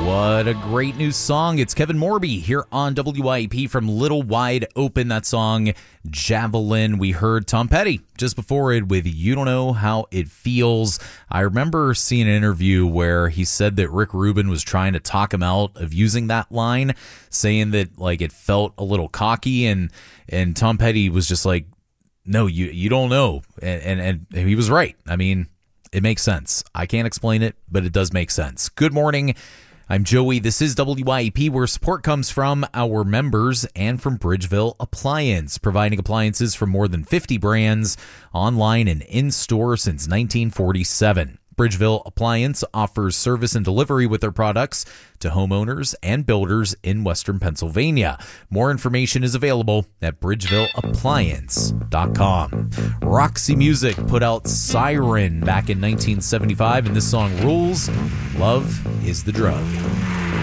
What a great new song. It's Kevin Morby here on WIEP from Little Wide Open. That song, Javelin. We heard Tom Petty just before it with You Don't Know How It Feels. I remember seeing an interview where he said that Rick Rubin was trying to talk him out of using that line, saying that like it felt a little cocky, and Tom Petty was just like, no, you don't know. And he was right. I mean, it makes sense. I can't explain it, but it does make sense. Good morning. I'm Joey. This is WIEP, where support comes from our members and from Bridgeville Appliance, providing appliances from more than 50 brands online and in-store since 1947. Bridgeville Appliance offers service and delivery with their products to homeowners and builders in Western Pennsylvania. More information is available at bridgevilleappliance.com. Roxy Music put out Siren back in 1975, and this song rules. Love is the drug.